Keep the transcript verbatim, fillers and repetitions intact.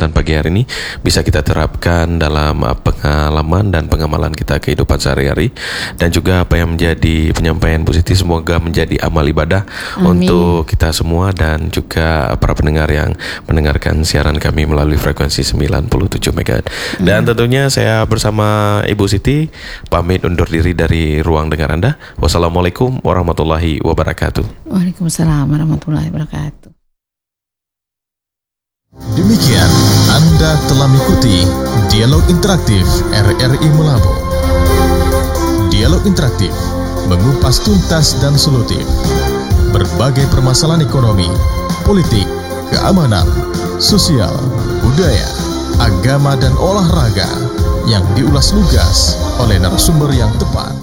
kesempatan pagi hari ini bisa kita terapkan dalam uh, pengalaman dan pengamalan kita kehidupan sehari-hari, dan juga apa yang menjadi penyampaian Bu Siti semoga menjadi amal ibadah Amin. untuk kita semua dan juga para pendengar yang mendengarkan siaran kami melalui frekuensi sembilan puluh tujuh megahertz. Hmm. Dan tentunya saya bersama Ibu Siti pamit undur diri dari ruang dengar Anda. Wassalamualaikum warahmatullahi wabarakatuh. Waalaikumsalam warahmatullahi wabarakatuh. Demikian Anda telah mengikuti Dialog Interaktif R R I Melabu. Dialog Interaktif mengupas tuntas dan solutif berbagai permasalahan ekonomi, politik, keamanan, sosial, budaya, agama dan olahraga yang diulas lugas oleh narasumber yang tepat.